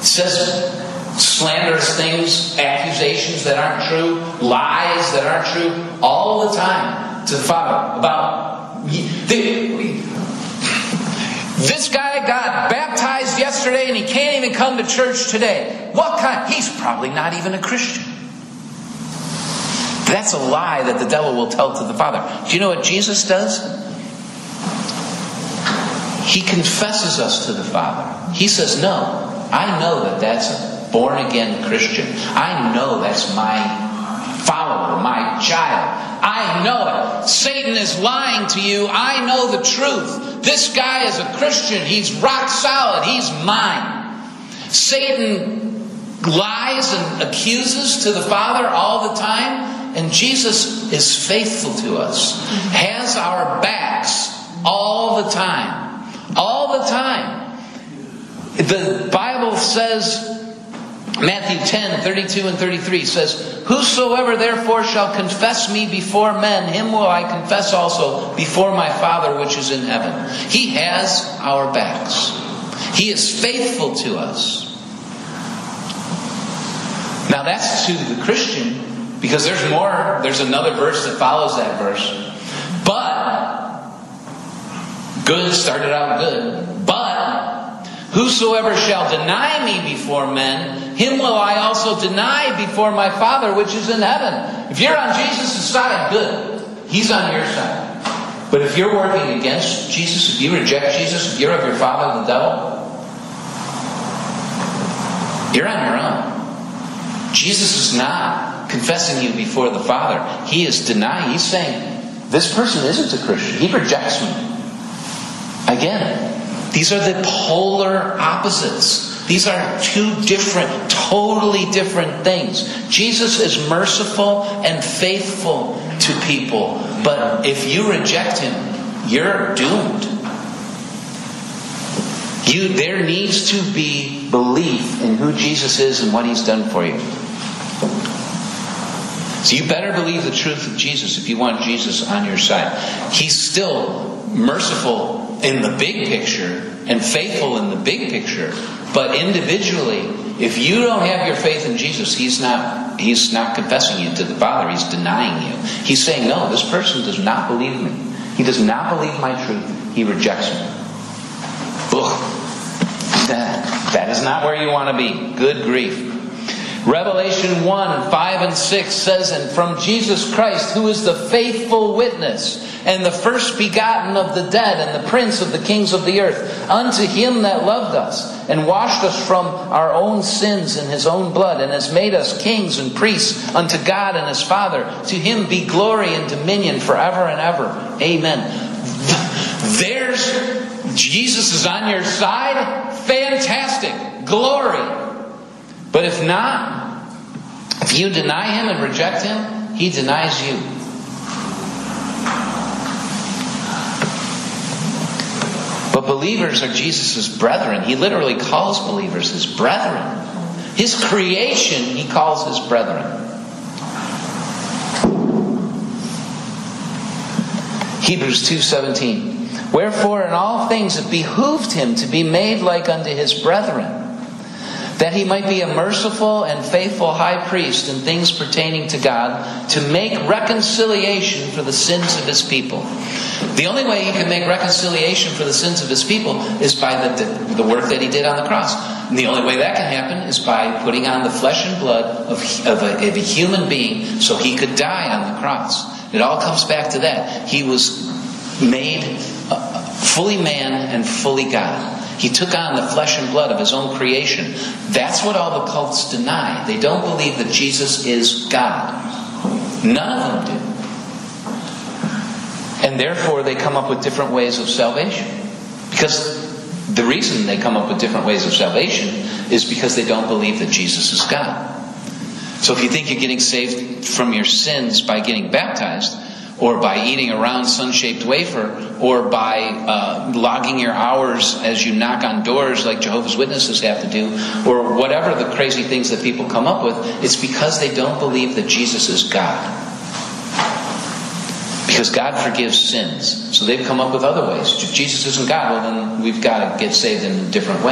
It says slanderous things, accusations that aren't true, lies that aren't true, all the time to the Father about this guy got baptized yesterday and he can't even come to church today. What kind? He's probably not even a Christian. That's a lie that the devil will tell to the Father. Do you know what Jesus does? He confesses us to the Father. He says, no, I know that that's a born-again Christian. I know that's my follower, my child. I know it. Satan is lying to you. I know the truth. This guy is a Christian. He's rock solid. He's mine. Satan lies and accuses to the Father all the time. And Jesus is faithful to us. Has our backs all the time. All the time. The Bible says, Matthew 10, 32 and 33 says, whosoever therefore shall confess me before men, him will I confess also before my Father which is in heaven. He has our backs. He is faithful to us. Now that's to the Christian, because there's more. There's another verse that follows that verse. But, good started out good. But, whosoever shall deny me before men, him will I also deny before my Father which is in heaven. If you're on Jesus' side, good. He's on your side. But if you're working against Jesus, if you reject Jesus, if you're of your father, the devil, you're on your own. Jesus is not confessing you before the Father. He is denying. He's saying, this person isn't a Christian. He rejects me. Again, these are the polar opposites. These are two different, totally different things. Jesus is merciful and faithful to people. But if you reject Him, you're doomed. There needs to be belief in who Jesus is and what He's done for you. So you better believe the truth of Jesus if you want Jesus on your side. He's still merciful in the big picture and faithful in the big picture. But individually, if you don't have your faith in Jesus, He's not confessing you to the Father. He's denying you. He's saying, no, this person does not believe me. He does not believe my truth. He rejects me. Ugh. That is not where you want to be. Good grief. Revelation 1, 5 and 6 says, and from Jesus Christ, who is the faithful witness, and the first begotten of the dead, and the prince of the kings of the earth, unto Him that loved us, and washed us from our own sins in His own blood, and has made us kings and priests unto God and His Father. To Him be glory and dominion forever and ever. Amen. Jesus is on your side. Fantastic. Glory. But if not, if you deny Him and reject Him, He denies you. But believers are Jesus' brethren. He literally calls believers His brethren. His creation He calls His brethren. Hebrews 2:17. Wherefore in all things it behooved Him to be made like unto His brethren, that He might be a merciful and faithful high priest in things pertaining to God, to make reconciliation for the sins of His people. The only way He can make reconciliation for the sins of His people is by the work that He did on the cross. And the only way that can happen is by putting on the flesh and blood of a human being so He could die on the cross. It all comes back to that. He was made fully man and fully God. He took on the flesh and blood of His own creation. That's what all the cults deny. They don't believe that Jesus is God. None of them do. And therefore they come up with different ways of salvation. Because the reason they come up with different ways of salvation is because they don't believe that Jesus is God. So if you think you're getting saved from your sins by getting baptized, or by eating a round sun-shaped wafer, or by logging your hours as you knock on doors like Jehovah's Witnesses have to do, or whatever the crazy things that people come up with, it's because they don't believe that Jesus is God. Because God forgives sins. So they've come up with other ways. If Jesus isn't God, well then we've got to get saved in a different way.